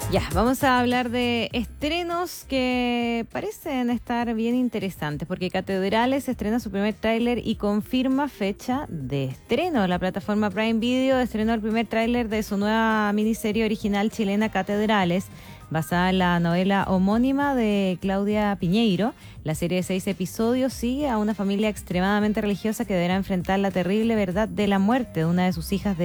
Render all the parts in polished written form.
Ya, vamos a hablar de estrenos que parecen estar bien interesantes, porque Catedrales estrena su primer tráiler y confirma fecha de estreno. La plataforma Prime Video estrenó el primer tráiler de su nueva miniserie original chilena Catedrales, basada en la novela homónima de Claudia Piñeiro. La serie de 6 episodios sigue a una familia extremadamente religiosa que deberá enfrentar la terrible verdad de la muerte de una de sus hijas,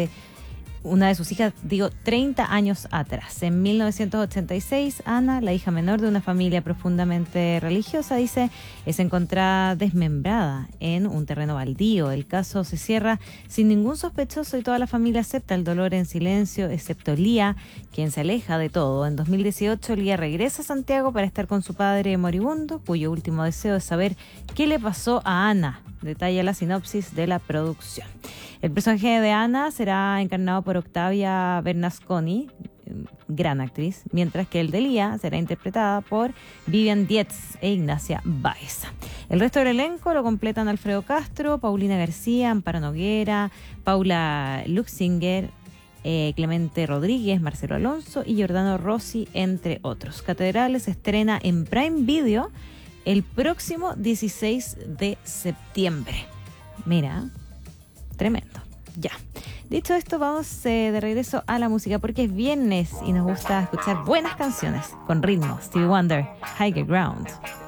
30 años atrás. En 1986, Ana, la hija menor de una familia profundamente religiosa, es encontrada desmembrada en un terreno baldío. El caso se cierra sin ningún sospechoso y toda la familia acepta el dolor en silencio, excepto Lía, quien se aleja de todo. En 2018, Lía regresa a Santiago para estar con su padre moribundo, cuyo último deseo es saber qué le pasó a Ana. Detalla la sinopsis de la producción. El personaje de Ana será encarnado por Octavia Bernasconi, gran actriz, mientras que el de Lía será interpretada por Vivian Dietz e Ignacia Baeza. El resto del elenco lo completan Alfredo Castro, Paulina García, Amparo Noguera, Paula Luxinger, Clemente Rodríguez, Marcelo Alonso y Giordano Rossi, entre otros. Catedrales se estrena en Prime Video el próximo 16 de septiembre. Mira, tremendo. Ya. Dicho esto, vamos de regreso a la música porque es viernes y nos gusta escuchar buenas canciones con ritmo. Stevie Wonder, Higher Ground.